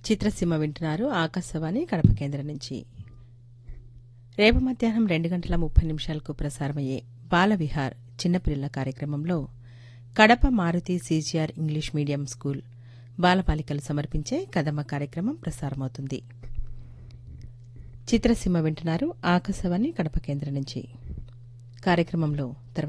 చిత్రసీమ వింటున్నారు ఆకాశవాణి కడప కేంద్రం నుంచి. రేపు మధ్యాహ్నం 2:30 ప్రసారమయ్యే బాలవిహార్ చిన్నపిల్లల కార్యక్రమంలో Kadapa Maruti CGR English medium school బాలబాలికలు సమర్పించే కదమ్మ కార్యక్రమం ప్రసారమవుతుంది. చిత్రసీమ వింటున్నారు ఆకాశవాణి కడప కేంద్రం నుంచి. కార్యక్రమంలో